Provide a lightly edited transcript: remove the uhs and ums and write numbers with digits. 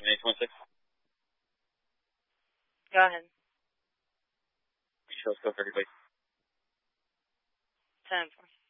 7826. Go ahead. Show scope 30, please. 10-4.